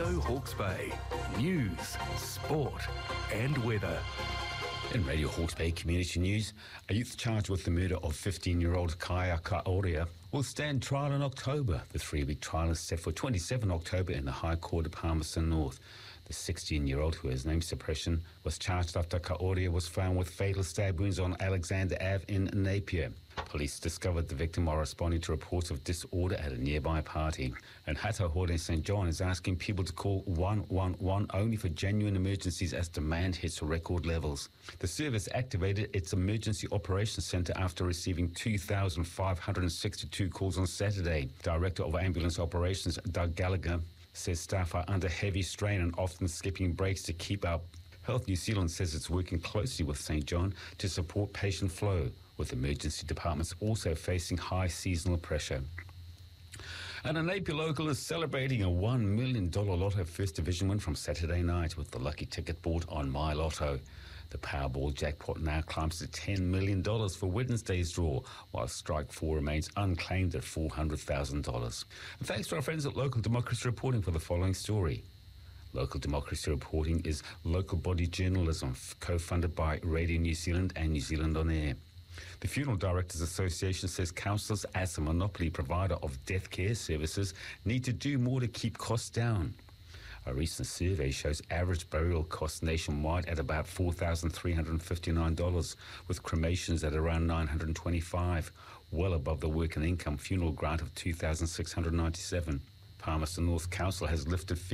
Radio Hawke's Bay. News, sport and weather. In Radio Hawke's Bay Community News, a youth charged with the murder of 15-year-old Kaya Kaoria will stand trial in October. The 3-week trial is set for 27 October in the High Court of Palmerston North. The 16-year-old, who has name suppression, was charged after Kaoria was found with fatal stab wounds on Alexander Ave in Napier. Police discovered the victim while responding to reports of disorder at a nearby party. And Hato Horde in St. John is asking people to call 111 only for genuine emergencies as demand hits record levels. The service activated its emergency operations centre after receiving 2,562 calls on Saturday. Director of Ambulance Operations, Doug Gallagher, says staff are under heavy strain and often skipping breaks to keep up. Health New Zealand says it's working closely with St. John to support patient flow, with emergency departments also facing high seasonal pressure. And a Napier local is celebrating a $1 million Lotto First Division win from Saturday night with the lucky ticket bought on My Lotto. The Powerball jackpot now climbs to $10 million for Wednesday's draw, while Strike 4 remains unclaimed at $400,000. And thanks to our friends at Local Democracy Reporting for the following story. Local Democracy Reporting is local body journalism, co-funded by Radio New Zealand and New Zealand On Air. The Funeral Directors Association says councils, as a monopoly provider of death care services, need to do more to keep costs down. A recent survey shows average burial costs nationwide at about $4,359, with cremations at around $925, well above the work and income funeral grant of $2,697. Palmerston North Council has lifted